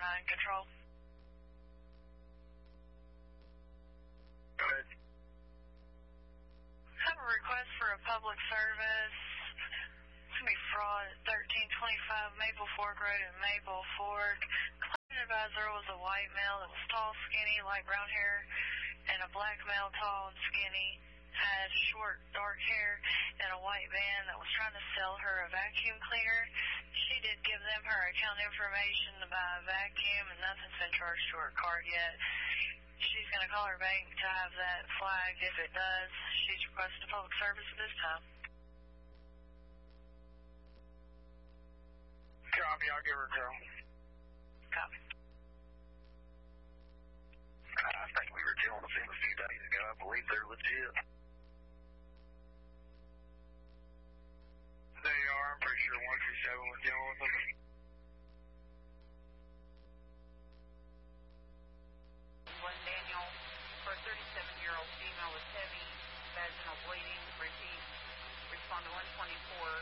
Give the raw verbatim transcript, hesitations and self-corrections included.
nine, control. Go ahead. I have a request for a public service. It's going to be fraud at thirteen twenty-five Maple Fork Road in Maple Fork. Client advisor was a white male that was tall, skinny, light brown hair, and a black male, tall and skinny, had short, dark hair, and a white van that was trying to sell her a vacuum cleaner. She did give them her account information to buy a vacuum, and nothing's been charged to her card yet. She's going to call her bank to have that flagged. If it does, she's requested a public service at this time. Copy, I'll give her a call. Copy. I think we were dealing with them a few days ago. I believe they're legit. They are. I'm pretty sure one three seven was dealing with them. One Daniel for a thirty-seven-year-old female with heavy vaginal bleeding. Repeat. Respond to one twenty-four